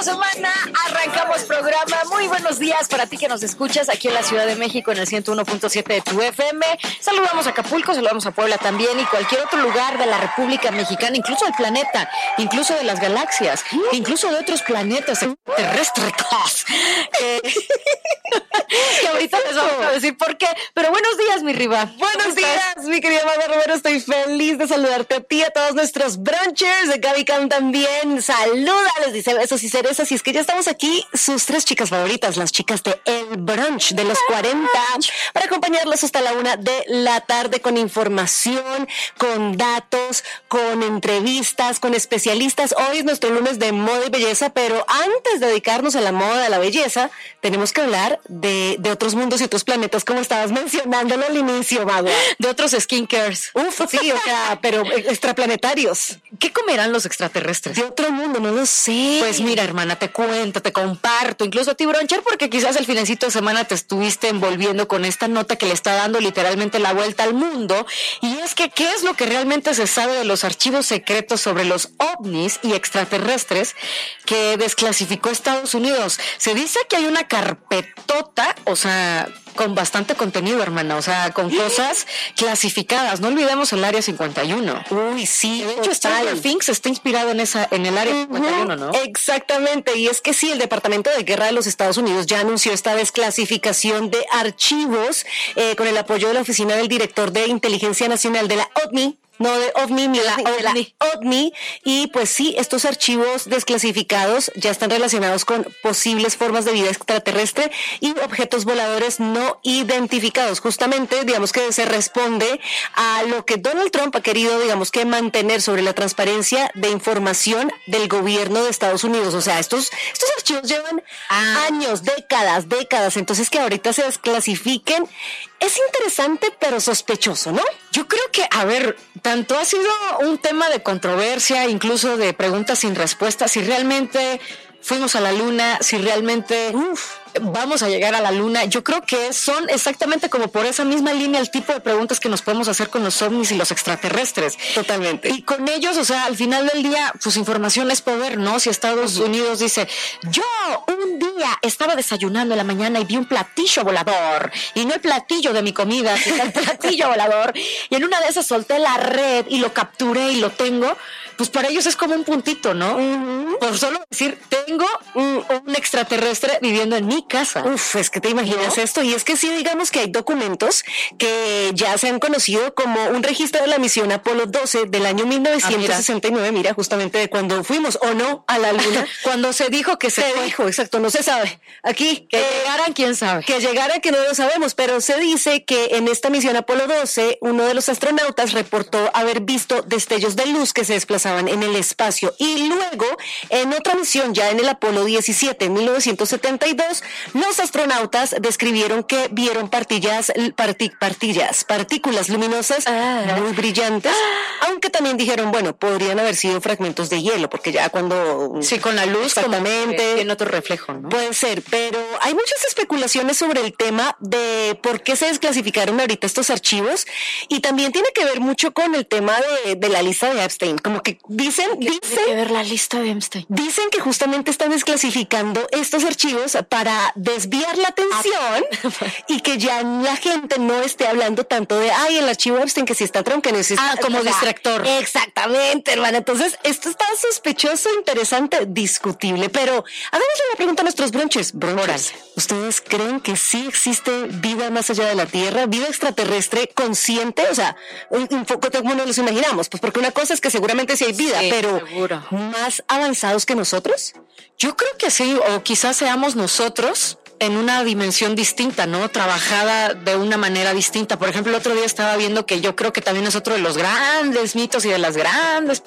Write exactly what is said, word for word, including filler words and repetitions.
semana arrancamos programa. Muy buenos días para ti que nos escuchas aquí en la Ciudad de México en el ciento uno punto siete de tu F M. Saludamos a Acapulco, saludamos a Puebla también y cualquier otro lugar de la República Mexicana, incluso del planeta, incluso de las galaxias, incluso de otros planetas terrestres. Eh, que ahorita les vamos a decir por qué. Pero buenos días, mi Riva. Buenos días, mi querida Magda Romero. Estoy feliz de saludarte a ti, a todos nuestros brunchers de Gaby Cam también. Saluda, les dice besos y cerezas. Y es que ya estamos aquí, sus tres chicas favoritas, las chicas de El Brunch de los cuarenta, para acompañarlos hasta la una de la tarde con información, con datos, con entrevistas, con especialistas. Hoy es nuestro lunes de moda y belleza, pero antes de dedicarnos a la moda, a la belleza, tenemos que hablar de, de otros mundos y otros planetas, como estabas mencionándolo al inicio, Magda. De otros skincares. Uf, sí, o sea, pero extraplanetarios. ¿Qué comerán los extraterrestres? De otro mundo, no lo sé. Pues mira, hermana, te cuento, te comparto, incluso a ti, Broncher, porque quizás el finecito de semana te estuviste envolviendo con esta nota que le está dando literalmente la vuelta al mundo. Y es que, ¿qué es lo que realmente se sabe de los archivos secretos sobre los ovnis y extraterrestres que desclasificó Estados Unidos? Se dice que hay una carpetota, o sea, con bastante contenido, hermana, o sea, con cosas clasificadas. No olvidemos el Área cincuenta y uno. Uy, sí. De hecho, Stranger Things está inspirado en esa, en el Área cincuenta y uno, ¿no? Exactamente, y es que sí, el Departamento de Guerra de los Estados Unidos ya anunció esta desclasificación de archivos eh, con el apoyo de la Oficina del Director de Inteligencia Nacional de la O V N I. No de OVNI, ni la, de la O V N I. Y pues sí, estos archivos desclasificados ya están relacionados con posibles formas de vida extraterrestre y objetos voladores no identificados. Justamente, digamos que se responde a lo que Donald Trump ha querido, digamos que mantener sobre la transparencia de información del gobierno de Estados Unidos. O sea, estos, estos archivos llevan ah. años, décadas, décadas. Entonces que ahorita se desclasifiquen es interesante, pero sospechoso, ¿no? Yo creo que, a ver, tanto ha sido un tema de controversia, incluso de preguntas sin respuesta, si realmente fuimos a la luna, si realmente uf, vamos a llegar a la luna. Yo creo que son exactamente como por esa misma línea el tipo de preguntas que nos podemos hacer con los ovnis y los extraterrestres. Totalmente. Y con ellos, o sea, al final del día, pues información es poder, ¿no? Si Estados uh-huh. Unidos dice, yo un día estaba desayunando en la mañana y vi un platillo volador, y no el platillo de mi comida, sino el platillo volador, y en una de esas solté la red y lo capturé y lo tengo, pues para ellos es como un puntito, ¿no? Uh-huh. Por solo decir, tengo un, un extraterrestre viviendo en mi casa. Uf, es que te imaginas, ¿no? Esto, y es que sí, digamos que hay documentos que ya se han conocido como un registro de la misión Apolo doce del año mil novecientos sesenta y nueve, ah, mira. mira, justamente de cuando fuimos o no a la luna. Cuando se dijo que se, se dijo, exacto, no se sabe. Aquí, que eh, llegaran, quién sabe. Que llegaran, que no lo sabemos, pero se dice que en esta misión Apolo doce, uno de los astronautas reportó haber visto destellos de luz que se desplazaban en el espacio, y luego, en otra misión, ya en el Apolo diecisiete, en mil novecientos setenta y dos, los astronautas describieron que vieron partillas, parti, partillas, partículas luminosas ah. muy brillantes, ah. aunque también dijeron, bueno, podrían haber sido fragmentos de hielo, porque ya cuando... Sí, con la luz, exactamente, tiene otro reflejo, ¿no? Puede ser, pero hay muchas especulaciones sobre el tema de por qué se desclasificaron ahorita estos archivos, y también tiene que ver mucho con el tema de, de la lista de Epstein, como que dicen, dicen... Tiene que ver la lista de Epstein. Dicen que justamente están desclasificando estos archivos para desviar la atención ah. y que ya la gente no esté hablando tanto de, ay, el archivo Epstein, que si está Trump, que no es... Ah, como o sea, distractor. Exactamente, hermana. Entonces, esto está sospechoso, interesante, discutible, pero hagámosle una pregunta a nuestros brunches. Brunches, ¿ustedes creen que sí existe vida más allá de la Tierra, vida extraterrestre consciente? O sea, un, un poco como nos los imaginamos, pues porque una cosa es que seguramente sí hay vida, sí, pero seguro. ¿Más avanzados que nosotros? Yo creo que sí, o quizás seamos nosotros en una dimensión distinta, ¿no? Trabajada de una manera distinta. Por ejemplo, el otro día estaba viendo que yo creo que también es otro de los grandes mitos y de las grandes